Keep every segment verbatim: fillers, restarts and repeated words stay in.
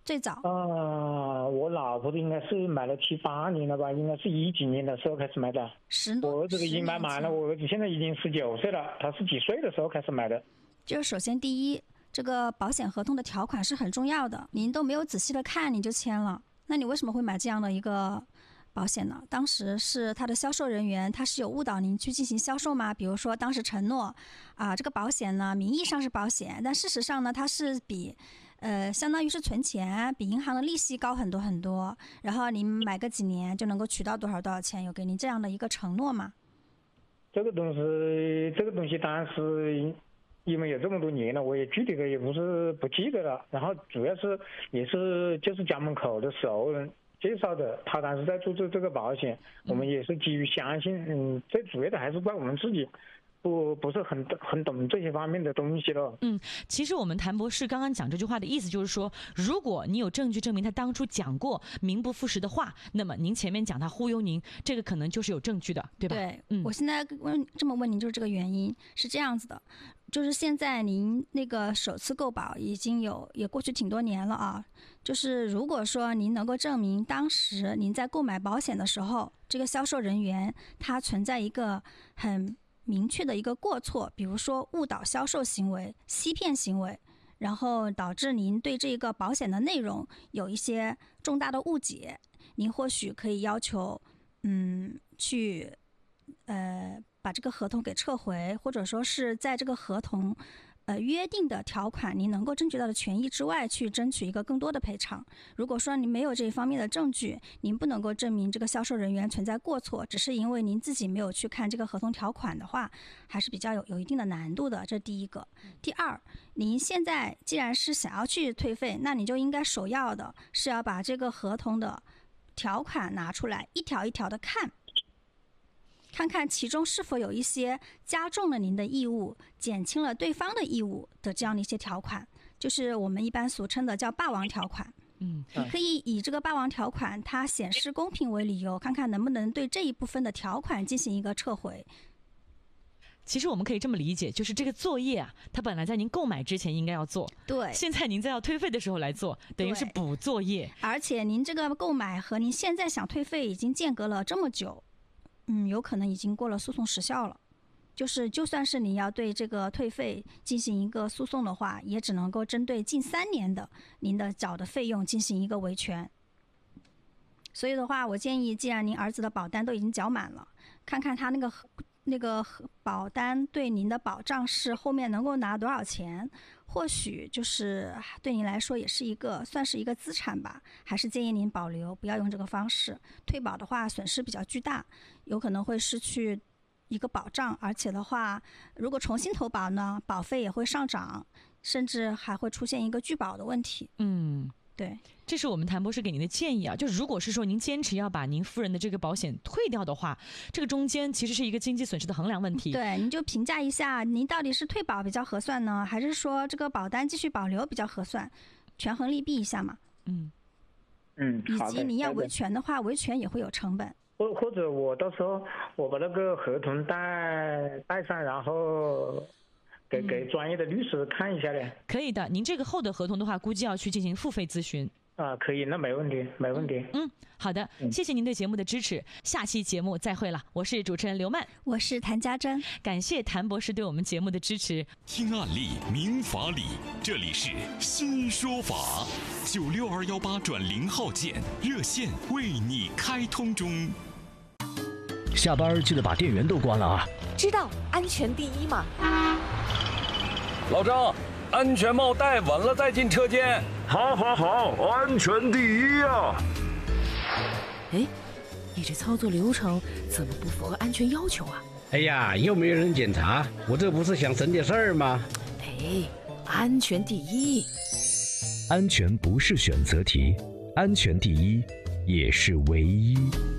最早？ 啊、呃，我老婆的应该是买了七八年了吧，应该是一几年的时候开始买的。 十多， 我儿子已经买满了，我儿子现在已经十九岁了，他是几岁的时候开始买的？ 就是首先第一，这个保险合同的条款是很重要的，您都没有仔细的看你就签了，那你为什么会买这样的一个保险呢？当时是他的销售人员，他是有误导您去进行销售吗？比如说当时承诺啊，这个保险呢名义上是保险，但事实上呢它是比呃相当于是存钱，比银行的利息高很多很多，然后您买个几年就能够取到多少多少钱，有给您这样的一个承诺吗？ 这个东西，这个东西当然是因为有这么多年了，我也具体的也不是不记得了。然后主要是也是就是家门口的时候介绍的，他当时在做这这个保险，我们也是基于相信，嗯，最主要的还是怪我们自己。不不是很很懂这些方面的东西了。 嗯，其实我们谭博士刚刚讲这句话的意思就是说，如果你有证据证明他当初讲过名不副实的话，那么您前面讲他忽悠您，这个可能就是有证据的，对吧？ 对， 嗯， 我现在问这么问您，就是这个原因是这样子的，就是现在您那个首次购保已经有也过去挺多年了啊，就是如果说您能够证明当时您在购买保险的时候，这个销售人员他存在一个很明确的一个过错，比如说误导销售行为、欺骗行为，然后导致您对这个保险的内容有一些重大的误解，您或许可以要求，嗯，去，呃，把这个合同给撤回，或者说是在这个合同，呃，约定的条款您能够争取到的权益之外，去争取一个更多的赔偿。如果说您没有这一方面的证据，您不能够证明这个销售人员存在过错，只是因为您自己没有去看这个合同条款的话，还是比较有有一定的难度的。这第一个。第二，您现在既然是想要去退费，那你就应该首要的是要把这个合同的条款拿出来，一条一条的看。看看其中是否有一些加重了您的义务、减轻了对方的义务的这样的一些条款，就是我们一般俗称的叫霸王条款。 嗯， 你可以以这个霸王条款它显示公平为理由，看看能不能对这一部分的条款进行一个撤回。 其实我们可以这么理解，就是这个作业啊，它本来在您购买之前应该要做， 对， 现在您在要退费的时候来做，等于是补作业。 而且您这个购买和您现在想退费已经间隔了这么久。嗯，有可能已经过了诉讼时效了，就是就算是你要对这个退费进行一个诉讼的话，也只能够针对近三年的您的缴的费用进行一个维权。所以的话，我建议，既然您儿子的保单都已经缴满了，看看他那个那个保单对您的保障是后面能够拿多少钱，或许就是对您来说也是一个算是一个资产吧，还是建议您保留，不要用这个方式。退保的话损失比较巨大，有可能会失去一个保障，而且的话，如果重新投保呢，保费也会上涨，甚至还会出现一个拒保的问题。 嗯， 对， 这是我们谭博士给您的建议啊。就如果是说您坚持要把您夫人的这个保险退掉的话，这个中间其实是一个经济损失的衡量问题。 对，您就评价一下，您到底是退保比较合算呢，还是说这个保单继续保留比较合算，权衡利弊一下嘛。 嗯嗯， 以及你要维权的话，维权也会有成本。 或或者我到时候我把那个合同带带上，然后给给专业的律师看一下嘞。 可以的，您这个后的合同的话，估计要去进行付费咨询。 啊，可以，那没问题，没问题。 嗯，好的，谢谢您对节目的支持，下期节目再会了。我是主持人刘曼， 我是谭家珍， 感谢谭博士对我们节目的支持。 听案例，明法理，这里是新说法，九六二幺八转零号键热线为你开通中。 下班记得把电源都关了啊！ 知道，安全第一嘛。 老张，安全帽戴稳了再进车间。 好，好，好，安全第一啊！ 哎，你这操作流程怎么不符合安全要求啊？ 哎呀，又没有人检查，我这不是想省点事儿吗？ 哎，安全第一。 安全不是选择题，安全第一也是唯一。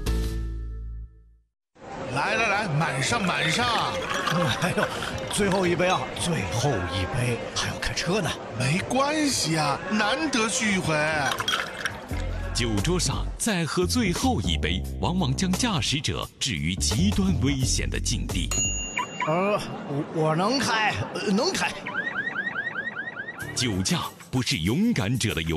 来来来，满上满上！ 哎呦，最后一杯啊，最后一杯，还要开车呢。 没关系啊，难得聚一回。 酒桌上再喝最后一杯，往往将驾驶者置于极端危险的境地。 呃，我我能开，呃、能开。 酒驾不是勇敢者的游